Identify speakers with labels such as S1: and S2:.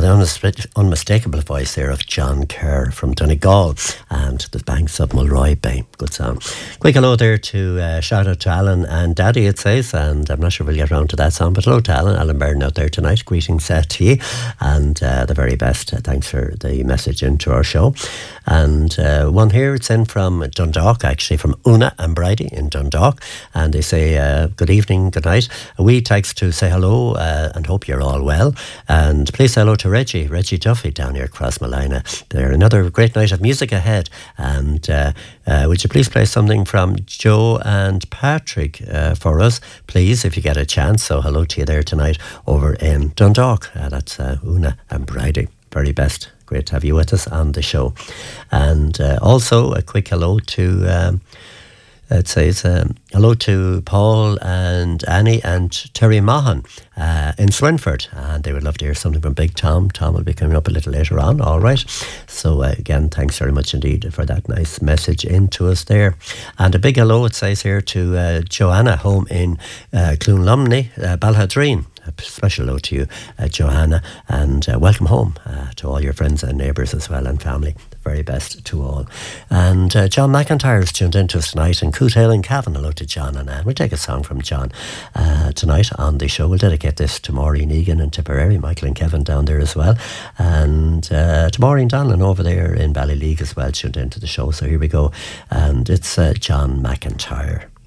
S1: unmistakable voice there of John Kerr from Donegal and the banks of Mulroy Bay. Good song. Quick hello there to shout out to Alan and Daddy, it says, and I'm not sure we'll get around to that song, but hello to Alan Byrne out there tonight. Greetings to you and the very best. Thanks for the message into our show. And one here, it's in from Dundalk, actually, from Una and Bridie in Dundalk, and they say good evening, good night. A wee text to say hello and hope you're all well, and please say hello to Reggie Duffy down here across Malina. There, another great night of music ahead, and would you please play something from Joe and Patrick for us, please, if you get a chance. So hello to you there tonight over in Dundalk. That's Una and Bridie. Very best. Great to have you with us on the show. And also a quick hello to it says hello to Paul and Annie and Terry Mahan in Swinford, and they would love to hear something from Big Tom. Tom will be coming up a little later on. All right, so again, thanks very much indeed for that nice message into us there. And a big hello, it says here, to Joanna home in Cloonlumney, Balhadreen. A special hello to you, Johanna, and welcome home to all your friends and neighbours as well, and family. The very best to all. And John McIntyre's tuned into us tonight, and Cootail and Cavan. Hello to John and Anne. We'll take a song from John tonight on the show. We'll dedicate this to Maureen Egan and Tipperary, Michael and Kevin down there as well, and to Maureen Donlan over there in Ballyleague as well, tuned into the show. So here we go, and it's John McIntyre.